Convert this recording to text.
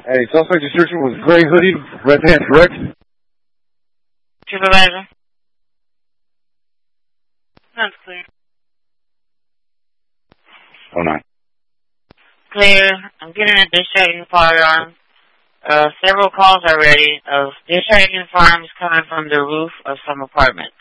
Hey, suspect description was gray hoodie, red pants, correct? Supervisor? That's clear. Oh, nine. Clear. I'm getting a discharging firearm. Several calls already of discharging firearms coming from the roof of some apartment.